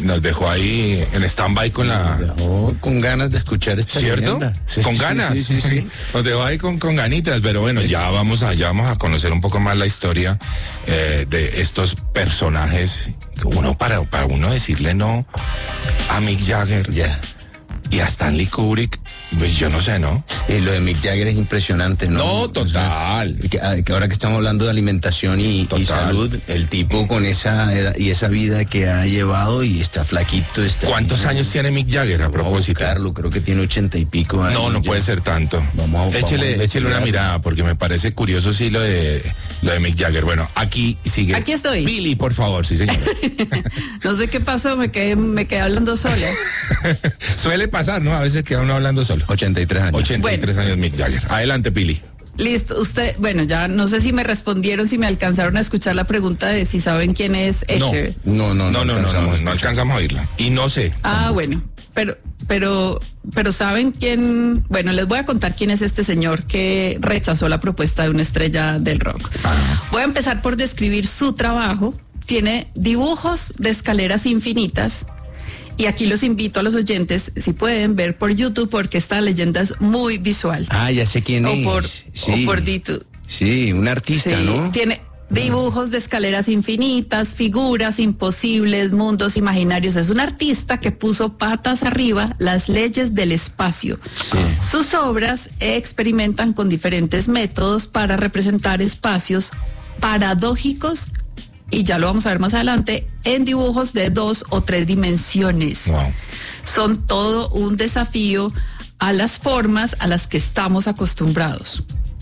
nos dejó ahí en stand-by con la... con ganas de escuchar esta ¿cierto? leyenda. Sí, con ganas. Sí. Nos dejó ahí con ganitas, pero bueno, ya vamos a conocer un poco más la historia de estos personajes. Para uno decirle no a Mick Jagger y a Stanley Kubrick, pues yo no sé, ¿no? Y lo de Mick Jagger es impresionante, ¿no? No, total. O sea, que ahora que estamos hablando de alimentación y salud, el tipo con esa edad y esa vida que ha llevado y está flaquito. ¿Cuántos años tiene Mick Jagger a propósito? Carlos, creo que tiene 80 y pico años. No puede ser tanto. Échele una mirada porque me parece curioso sí lo de Mick Jagger. Bueno, aquí sigue. Aquí estoy. Billy, por favor, sí señora. No sé qué pasó, me quedé hablando sola. Suele pasar, ¿no? A veces queda uno hablando solo. 83 años. 83 años Mick Jagger. Adelante, Pili. Listo, bueno, ya no sé si me respondieron, si me alcanzaron a escuchar la pregunta de si saben quién es Escher. No alcanzamos a oírla. Y no sé. Bueno, pero saben quién, bueno, les voy a contar quién es este señor que rechazó la propuesta de una estrella del rock. Voy a empezar por describir su trabajo. Tiene dibujos de escaleras infinitas. Y aquí los invito a los oyentes, si pueden ver por YouTube, porque esta leyenda es muy visual. Ya sé quién es. O por YouTube. Sí, un artista, ¿no? Tiene dibujos de escaleras infinitas, figuras imposibles, mundos imaginarios. Es un artista que puso patas arriba las leyes del espacio. Sí. Sus obras experimentan con diferentes métodos para representar espacios paradójicos, y ya lo vamos a ver más adelante, en dibujos de 2 o 3 dimensiones. Wow. Son todo un desafío a las formas a las que estamos acostumbrados.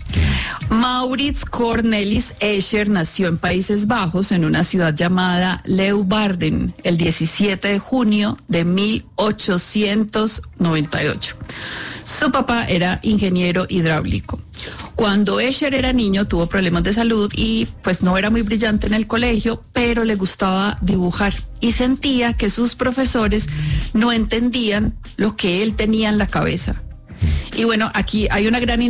Maurits Cornelis Escher nació en Países Bajos, en una ciudad llamada Leeuwarden, el 17 de junio de 1898. Su papá era ingeniero hidráulico. Cuando Escher era niño tuvo problemas de salud y pues no era muy brillante en el colegio, pero le gustaba dibujar y sentía que sus profesores no entendían lo que él tenía en la cabeza. Y bueno, aquí hay una gran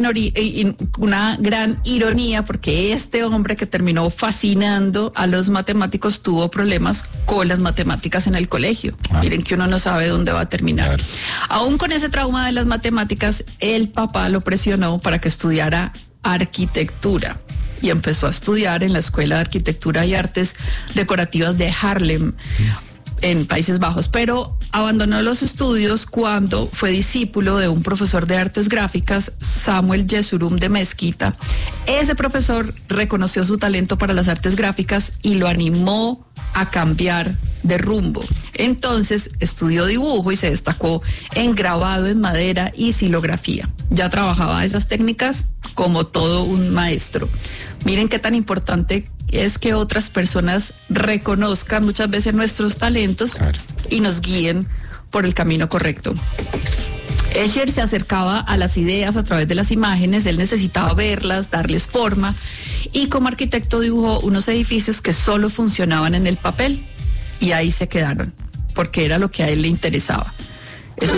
ironía porque este hombre que terminó fascinando a los matemáticos tuvo problemas con las matemáticas en el colegio. Miren que uno no sabe dónde va a terminar. Claro. Aún con ese trauma de las matemáticas, el papá lo presionó para que estudiara arquitectura y empezó a estudiar en la Escuela de Arquitectura y Artes Decorativas de Haarlem, en Países Bajos, pero abandonó los estudios cuando fue discípulo de un profesor de artes gráficas, Samuel Yesurum de Mezquita. Ese profesor reconoció su talento para las artes gráficas y lo animó a cambiar de rumbo. Entonces estudió dibujo y se destacó en grabado en madera y xilografía. Ya trabajaba esas técnicas como todo un maestro. Miren qué tan importante es que otras personas reconozcan muchas veces nuestros talentos, claro, y nos guíen por el camino correcto. Escher se acercaba a las ideas a través de las imágenes, él necesitaba verlas, darles forma, y como arquitecto dibujó unos edificios que solo funcionaban en el papel, y ahí se quedaron, porque era lo que a él le interesaba.